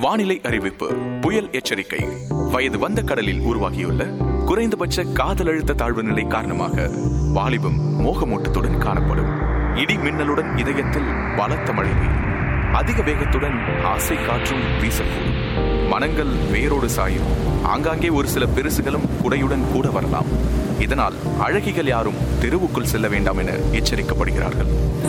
வானிலை அறிவிப்பு. புயல் எச்சரிக்கை. வயது வந்த கடலில் உருவாகியுள்ள குறைந்தபட்ச காதல் அழுத்த தாழ்வு நிலை காரணமாக வாலிபம் மோகமூட்டத்துடன் காணப்படும். இடி மின்னலுடன் இதயத்தில் பலத்த மழை பெய்யும். அதிக வேகத்துடன் ஆசை காற்றும் வீசக்கூடும். மனங்கள் வேரோடு சாயும். ஆங்காங்கே ஒரு சில பெருசுகளும் குடையுடன் கூட வரலாம். இதனால் அழகிகள் யாரும் தெருவுக்குள் செல்ல வேண்டாம் என எச்சரிக்கப்படுகிறார்கள்.